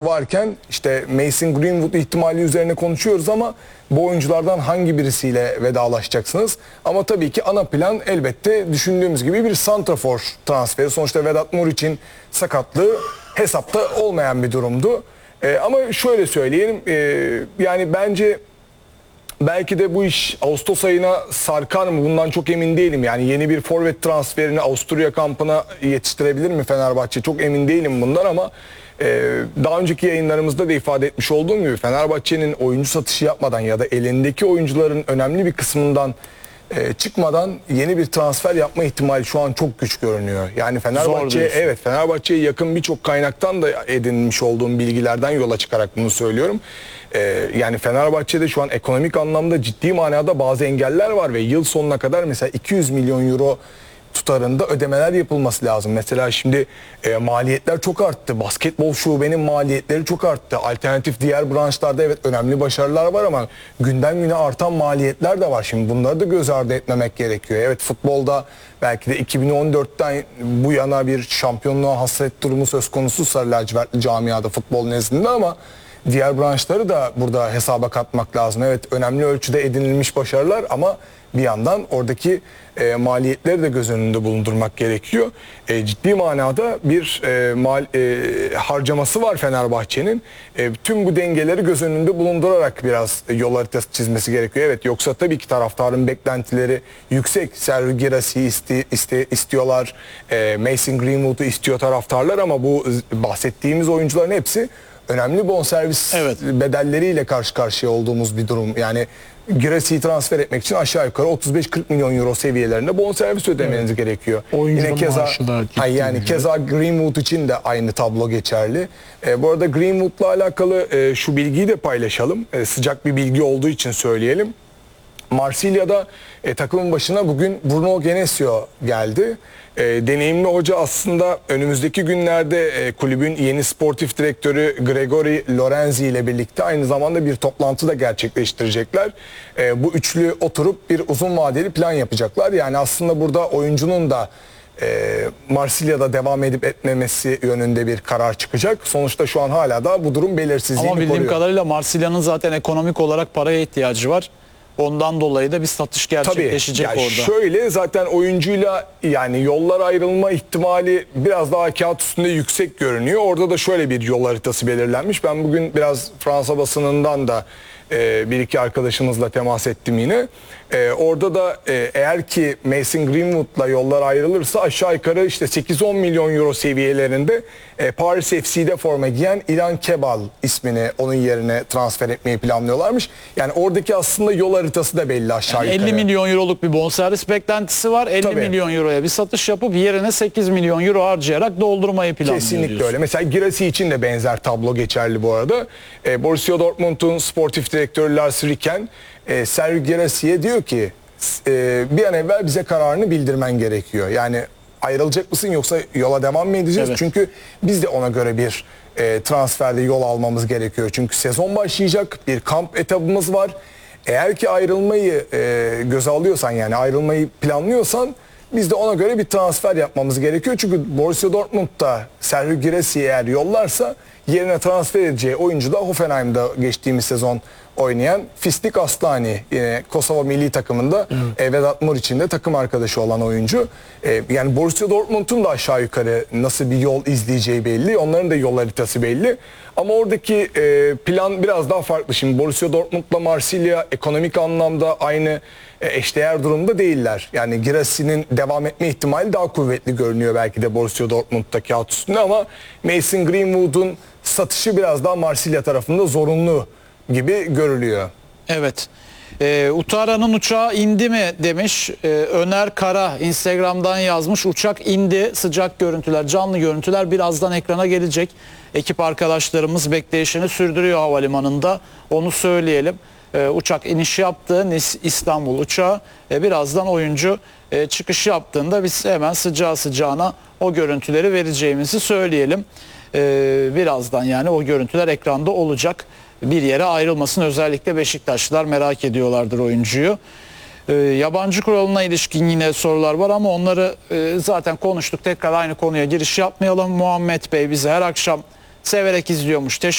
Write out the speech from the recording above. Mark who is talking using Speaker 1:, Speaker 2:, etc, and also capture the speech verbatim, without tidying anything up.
Speaker 1: varken işte Mason Greenwood ihtimali üzerine konuşuyoruz ama bu oyunculardan hangi birisiyle vedalaşacaksınız? Ama tabii ki ana plan elbette düşündüğümüz gibi bir santrafor transferi. Sonuçta Vedat Muriç'in sakatlığı hesapta olmayan bir durumdu. Ee, ama şöyle söyleyelim, e, yani bence belki de bu iş Ağustos ayına sarkar mı bundan çok emin değilim. Yani yeni bir forvet transferini Avusturya kampına yetiştirebilir mi Fenerbahçe? Çok emin değilim bundan ama e, daha önceki yayınlarımızda da ifade etmiş olduğum gibi Fenerbahçe'nin oyuncu satışı yapmadan ya da elindeki oyuncuların önemli bir kısmından e, çıkmadan yeni bir transfer yapma ihtimali şu an çok güç görünüyor. Yani Fenerbahçe, evet, Fenerbahçe'ye yakın birçok kaynaktan da edinmiş olduğum bilgilerden yola çıkarak bunu söylüyorum. Ee, yani Fenerbahçe'de şu an ekonomik anlamda ciddi manada bazı engeller var ve yıl sonuna kadar mesela iki yüz milyon euro tutarında ödemeler yapılması lazım. Mesela şimdi e, maliyetler çok arttı. Basketbol şubenin maliyetleri çok arttı. Alternatif diğer branşlarda evet önemli başarılar var ama günden güne artan maliyetler de var. Şimdi bunları da göz ardı etmemek gerekiyor. Evet, futbolda belki de iki bin on dörtten bu yana bir şampiyonluğa hasret durumu söz konusu sarı lacivertli camiada futbol nezdinde ama diğer branşları da burada hesaba katmak lazım. Evet, önemli ölçüde edinilmiş başarılar ama bir yandan oradaki e, maliyetleri de göz önünde bulundurmak gerekiyor. E, ciddi manada bir e, mal e, harcaması var Fenerbahçe'nin. E, tüm bu dengeleri göz önünde bulundurarak biraz e, yol haritası çizmesi gerekiyor. Evet, yoksa tabii ki taraftarın beklentileri yüksek. Sergio Girassi iste, iste, istiyorlar. E, Mason Greenwood'u istiyor taraftarlar ama bu bahsettiğimiz oyuncuların hepsi önemli bonservis evet. bedelleriyle karşı karşıya olduğumuz bir durum. Yani Girassi'yi transfer etmek için aşağı yukarı otuz beş kırk milyon euro seviyelerinde bonservis ödemeniz evet. gerekiyor.
Speaker 2: Oyuncu
Speaker 1: Yine keza ay yani keza Greenwood için de aynı tablo geçerli. E, bu arada Greenwood'la alakalı e, şu bilgiyi de paylaşalım. E, sıcak bir bilgi olduğu için söyleyelim. Marsilya'da e, takımın başına bugün Bruno Genesio geldi. E, deneyimli hoca aslında önümüzdeki günlerde e, kulübün yeni sportif direktörü Gregori Lorenzi ile birlikte aynı zamanda bir toplantı da gerçekleştirecekler. E, bu üçlü oturup bir uzun vadeli plan yapacaklar. Yani aslında burada oyuncunun da e, Marsilya'da devam edip etmemesi yönünde bir karar çıkacak. Sonuçta şu an hala da bu durum belirsizliğini koruyor.
Speaker 2: Ama bildiğim koruyor. kadarıyla Marsilya'nın zaten ekonomik olarak paraya ihtiyacı var. Ondan dolayı da bir satış gerçekleşecek
Speaker 1: Tabii, yani
Speaker 2: orada.
Speaker 1: Şöyle zaten oyuncuyla yani yollar ayrılma ihtimali biraz daha kağıt üstünde yüksek görünüyor. Orada da şöyle bir yol haritası belirlenmiş. Ben bugün biraz Fransa basınından da e, bir iki arkadaşımızla temas ettim yine. E, orada da e, eğer ki Mason Greenwood'la yollar ayrılırsa aşağı yukarı işte sekiz on milyon euro seviyelerinde e, Paris F C'de forma giyen İlan Kebal ismini onun yerine transfer etmeyi planlıyorlarmış. Yani oradaki aslında yol haritası da belli aşağı
Speaker 2: yani
Speaker 1: yukarı.
Speaker 2: elli milyon euroluk bir bonservis beklentisi var. elli Tabii. milyon euroya bir satış yapıp yerine sekiz milyon euro harcayarak doldurmayı planlıyor.
Speaker 1: Kesinlikle
Speaker 2: diyorsun.
Speaker 1: öyle. Mesela Girassi için de benzer tablo geçerli bu arada. E, Borussia Dortmund'un sportif direktörü Lars Ricken e, Sergio Girassi'ye diyor ki e, bir an evvel bize kararını bildirmen gerekiyor. Yani ayrılacak mısın yoksa yola devam mı edeceğiz? Evet. Çünkü biz de ona göre bir e, transferde yol almamız gerekiyor. Çünkü sezon başlayacak, bir kamp etabımız var. Eğer ki ayrılmayı e, göze alıyorsan yani ayrılmayı planlıyorsan biz de ona göre bir transfer yapmamız gerekiyor. Çünkü Borussia Dortmund da Sergio Girassi'yi eğer yollarsa yerine transfer edeceği oyuncu da Hoffenheim'da geçtiğimiz sezon oynayan Fistik Aslani, yine Kosova milli takımında e, Vedat Muriç'in de takım arkadaşı olan oyuncu. E, yani Borussia Dortmund'un da aşağı yukarı nasıl bir yol izleyeceği belli. Onların da yol haritası belli. Ama oradaki e, plan biraz daha farklı. Şimdi Borussia Dortmund'la Marsilya ekonomik anlamda aynı e, eşdeğer durumda değiller. Yani Girassi'nin devam etme ihtimali daha kuvvetli görünüyor belki de Borussia Dortmund'da kağıt üstünde ama Mason Greenwood'un satışı biraz daha Marsilya tarafında zorunlu gibi görülüyor.
Speaker 2: Evet. Ee, Utara'nın uçağı indi mi demiş. Ee, Öner Kara Instagram'dan yazmış. Uçak indi. Sıcak görüntüler, canlı görüntüler birazdan ekrana gelecek. Ekip arkadaşlarımız bekleyişini sürdürüyor havalimanında. Onu söyleyelim. Ee, uçak iniş yaptı. İstanbul uçağı. Ee, birazdan oyuncu e, çıkış yaptığında biz hemen sıcağı sıcağına o görüntüleri vereceğimizi söyleyelim. Ee, birazdan yani o görüntüler ekranda olacak. Bir yere ayrılmasın, özellikle Beşiktaşlılar merak ediyorlardır oyuncuyu. Ee, yabancı kuralına ilişkin yine sorular var ama onları e, zaten konuştuk. Tekrar aynı konuya giriş yapmayalım. Muhammed Bey bizi her akşam severek izliyormuş. Teşekkür